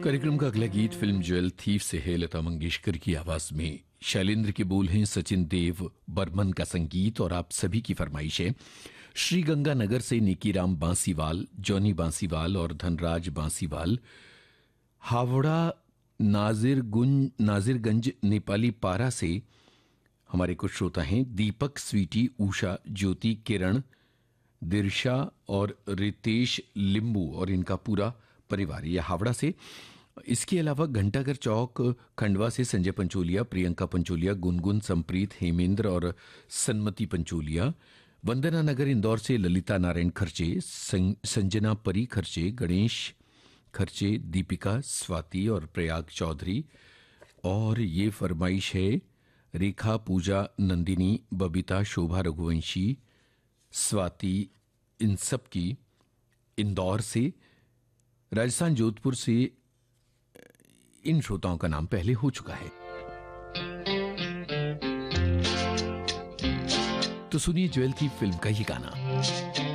कार्यक्रम का अगला गीत फिल्म ज्वेल थीफ से है। लता मंगेशकर की आवाज में शैलेंद्र के बोल हैं, सचिन देव बर्मन का संगीत और आप सभी की फरमाइश है। श्री गंगानगर से निकीराम बांसीवाल, जॉनी बांसीवाल और धनराज बांसीवाल, हावड़ा नाजिरगंज नेपाली पारा से हमारे कुछ श्रोता हैं। दीपक, स्वीटी, उषा, ज्योति, किरण, दिर्शा और रितेश लिंबू और इनका पूरा परिवार, यह हावड़ा से। इसके अलावा घंटाघर चौक खंडवा से संजय पंचोलिया, प्रियंका पंचोलिया, गुनगुन, संप्रीत, हेमेंद्र और सन्मति पंचोलिया। वंदना नगर इंदौर से ललिता नारायण खर्चे, संजना परी खर्चे, गणेश खर्चे, दीपिका, स्वाति और प्रयाग चौधरी। और ये फरमाइश है रेखा, पूजा, नंदिनी, बबीता, शोभा रघुवंशी, स्वाति, इन सब की इंदौर से। राजस्थान जोधपुर से इन श्रोताओं का नाम पहले हो चुका है। तो सुनिए ज्वेल थी फिल्म का ये गाना।